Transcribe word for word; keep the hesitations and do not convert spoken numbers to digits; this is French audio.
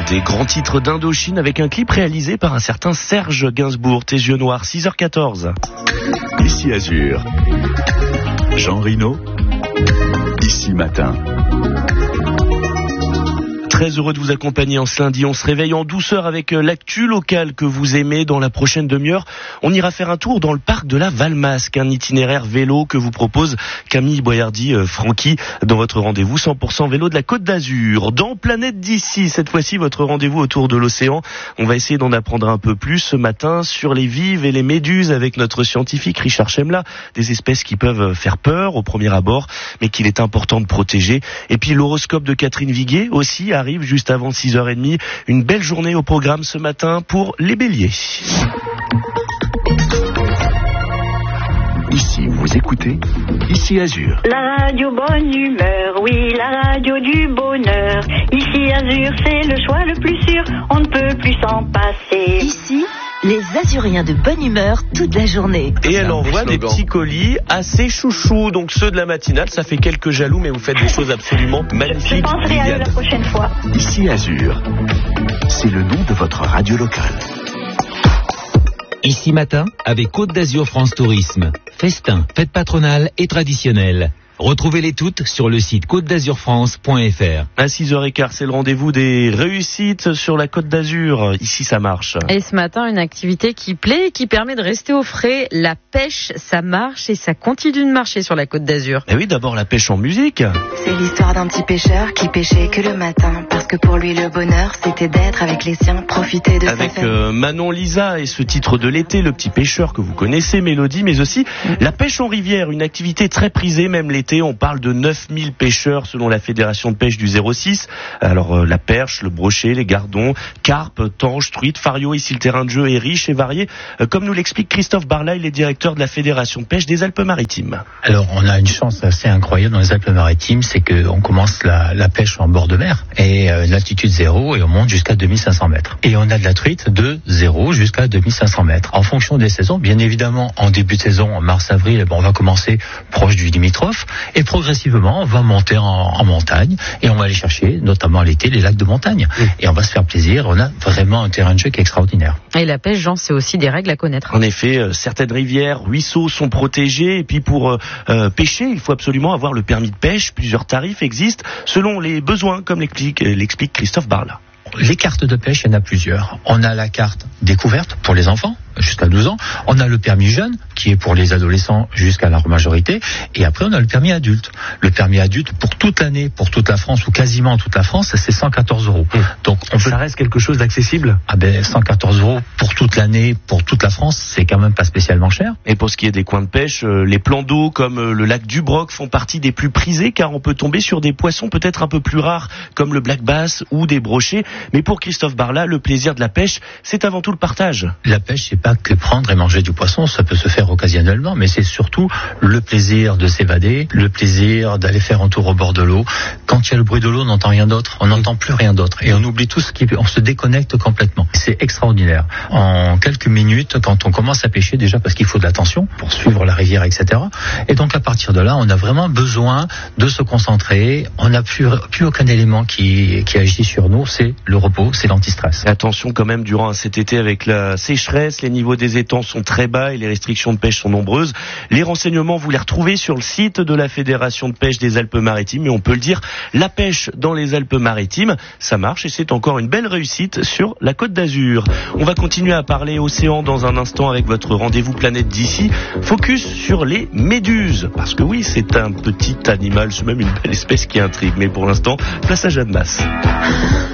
des grands titres d'Indochine avec un clip réalisé par un certain Serge Gainsbourg. Tes yeux noirs, six heures quatorze. Ici Azur. Jean Rino. Ici Matin. Très heureux de vous accompagner en ce lundi. On se réveille en douceur avec l'actu locale que vous aimez. Dans la prochaine demi-heure, on ira faire un tour dans le parc de la Valmasque, un itinéraire vélo que vous propose Camille Boyardi euh, Francky dans votre rendez-vous cent pour cent vélo de la Côte d'Azur. Dans Planète d'ici, cette fois-ci, votre rendez-vous autour de l'océan. On va essayer d'en apprendre un peu plus ce matin sur les vives et les méduses avec notre scientifique Richard Chemla. Des espèces qui peuvent faire peur au premier abord, mais qu'il est important de protéger. Et puis l'horoscope de Catherine Viguier aussi arrive juste avant six heures trente. Une belle journée au programme ce matin pour les béliers. Ici, vous écoutez Ici Azur. La radio bonne humeur, oui, la radio du bonheur. Ici Azur, c'est le choix le plus sûr, on ne peut plus s'en passer. Ici, les Azuriens de bonne humeur toute la journée. Et elle envoie des petits colis assez chouchous, donc ceux de la matinale, ça fait quelques jaloux, mais vous faites des choses absolument magnifiques. Je penserai à eux la prochaine fois. Ici Azur. C'est le nom de votre radio locale. Ici Matin, avec Côte d'Azur France Tourisme. Festin, fête patronale et traditionnelle. Retrouvez-les toutes sur le site côte d'azur france point f r. À six heures quinze, c'est le rendez-vous des réussites sur la Côte d'Azur. Ici, ça marche. Et ce matin, une activité qui plaît et qui permet de rester au frais. La pêche, ça marche et ça continue de marcher sur la Côte d'Azur. Eh oui, d'abord la pêche en musique. C'est l'histoire d'un petit pêcheur qui pêchait que le matin. Parce que pour lui, le bonheur, c'était d'être avec les siens, profiter de avec sa famille. Euh, Manon Lisa et ce titre de l'été, le petit pêcheur que vous connaissez, Mélodie, mais aussi mmh. la pêche en rivière, une activité très prisée, même l'été. On parle de neuf mille pêcheurs selon la Fédération de pêche du zéro six. Alors euh, la perche, le brochet, les gardons, carpes, tanches, truites, fario. Ici le terrain de jeu est riche et varié, euh, comme nous l'explique Christophe Barla, il est directeur de la Fédération de pêche des Alpes-Maritimes. Alors on a une chance assez incroyable dans les Alpes-Maritimes, c'est qu'on commence la, la pêche en bord de mer et euh, l'altitude zéro et on monte jusqu'à deux mille cinq cents mètres. Et on a de la truite de zéro jusqu'à deux mille cinq cents mètres. En fonction des saisons, bien évidemment en début de saison, en mars-avril, bon, on va commencer proche du limitrophe et progressivement, on va monter en, en montagne et on va aller chercher, notamment l'été, les lacs de montagne. Mmh. Et on va se faire plaisir. On a vraiment un terrain de jeu qui est extraordinaire. Et la pêche, Jean, c'est aussi des règles à connaître. En effet, euh, certaines rivières, ruisseaux sont protégés. Et puis pour euh, euh, pêcher, il faut absolument avoir le permis de pêche. Plusieurs tarifs existent selon les besoins, comme l'explique, l'explique Christophe Barla. Les cartes de pêche, il y en a plusieurs. On a la carte découverte pour les enfants jusqu'à douze ans. On a le permis jeune qui est pour les adolescents jusqu'à leur majorité. Et après, on a le permis adulte. Le permis adulte pour toute l'année, pour toute la France ou quasiment toute la France, c'est cent quatorze euros. Mmh. Donc, on peut... Ça reste quelque chose d'accessible. Ah ben, cent quatorze euros pour toute l'année, pour toute la France, c'est quand même pas spécialement cher. Et pour ce qui est des coins de pêche, les plans d'eau comme le lac du Broc font partie des plus prisés car on peut tomber sur des poissons peut-être un peu plus rares comme le black bass ou des brochets. Mais pour Christophe Barla, le plaisir de la pêche, c'est avant tout le partage. La pêche, c'est pas que prendre et manger du poisson, ça peut se faire occasionnellement, mais c'est surtout le plaisir de s'évader, le plaisir d'aller faire un tour au bord de l'eau. Quand il y a le bruit de l'eau, on n'entend rien d'autre, on n'entend plus rien d'autre. Et on oublie tout ce qui... On se déconnecte complètement. C'est extraordinaire. En quelques minutes, quand on commence à pêcher, déjà parce qu'il faut de l'attention pour suivre la rivière, et cetera. Et donc à partir de là, on a vraiment besoin de se concentrer. On n'a plus, plus aucun élément qui, qui agit sur nous, c'est le repos, c'est l'antistress. Et attention quand même durant cet été avec la sécheresse, les niveaux des étangs sont très bas et les restrictions de pêche sont nombreuses. Les renseignements, vous les retrouvez sur le site de la Fédération de pêche des Alpes-Maritimes. Et on peut le dire, la pêche dans les Alpes-Maritimes, ça marche et c'est encore une belle réussite sur la Côte d'Azur. On va continuer à parler océan dans un instant avec votre rendez-vous Planète d'ici. Focus sur les méduses. Parce que oui, c'est un petit animal, c'est même une belle espèce qui intrigue. Mais pour l'instant, place à Jeanne Masse.